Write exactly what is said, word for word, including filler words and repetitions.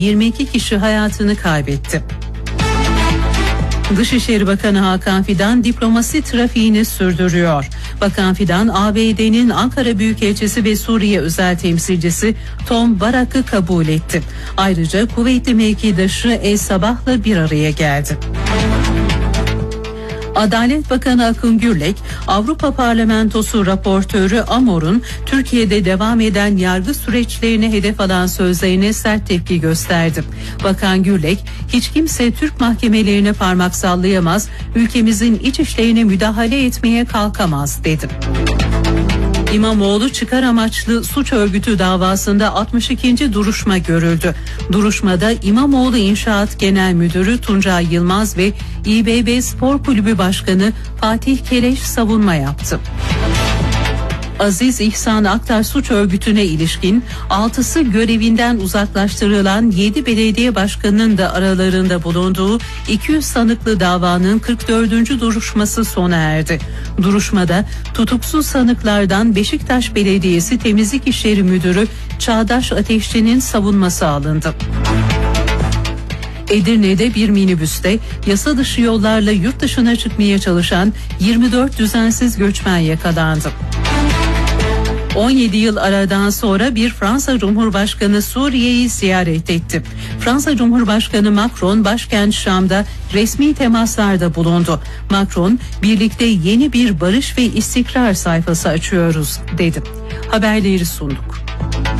yirmi iki kişi hayatını kaybetti. Dışişleri Bakanı Hakan Fidan diplomasi trafiğini sürdürüyor. Bakan Fidan, A B D'nin Ankara Büyükelçisi ve Suriye özel temsilcisi Tom Barak'ı kabul etti. Ayrıca kuvvetli mevkidaşı El Sabah'la bir araya geldi. Adalet Bakanı Akın Gürlek, Avrupa Parlamentosu raportörü Amor'un Türkiye'de devam eden yargı süreçlerine hedef alan sözlerine sert tepki gösterdi. Bakan Gürlek, hiç kimse Türk mahkemelerine parmak sallayamaz, ülkemizin iç işlerine müdahale etmeye kalkamaz dedi. İmamoğlu çıkar amaçlı suç örgütü davasında altmış ikinci duruşma görüldü. Duruşmada İmamoğlu İnşaat Genel Müdürü Tuncay Yılmaz ve İ B B Spor Kulübü Başkanı Fatih Keleş savunma yaptı. Aziz İhsan Aktar suç örgütüne ilişkin altısı görevinden uzaklaştırılan yedi belediye başkanının da aralarında bulunduğu iki yüz sanıklı davanın kırk dördüncü duruşması sona erdi. Duruşmada tutuksuz sanıklardan Beşiktaş Belediyesi Temizlik İşleri Müdürü Çağdaş Ateşçi'nin savunması alındı. Edirne'de bir minibüste yasa dışı yollarla yurt dışına çıkmaya çalışan yirmi dört düzensiz göçmen yakalandı. on yedi yıl aradan sonra bir Fransa Cumhurbaşkanı Suriye'yi ziyaret etti. Fransa Cumhurbaşkanı Macron başkent Şam'da resmi temaslarda bulundu. Macron, birlikte yeni bir barış ve istikrar sayfası açıyoruz dedi. Haberleri sunduk.